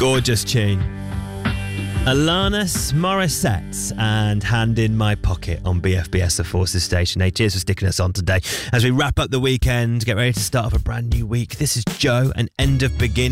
Gorgeous tune. Alanis Morissette and Hand in My Pocket on BFBS, the Forces Station. Hey, cheers for sticking us on today as we wrap up the weekend, get ready to start off a brand new week. This is Joe and End of Beginning.